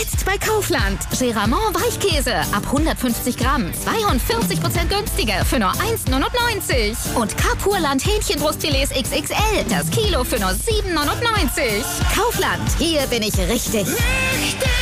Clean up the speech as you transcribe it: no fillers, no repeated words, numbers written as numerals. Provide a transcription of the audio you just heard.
Jetzt bei Kaufland. Geramont Weichkäse ab 150 Gramm. 42% günstiger für nur 1,99. Und Kapurland Hähnchenbrustfilets XXL. Das Kilo für nur 7,99. Kaufland. Hier bin ich richtig. Richtig!